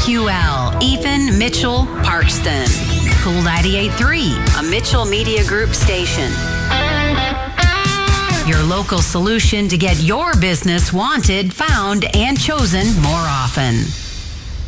WQL, Ethan Mitchell Parkston. Cool 98.3, a Mitchell Media Group station. Your local solution to get your business wanted, found, and chosen more often.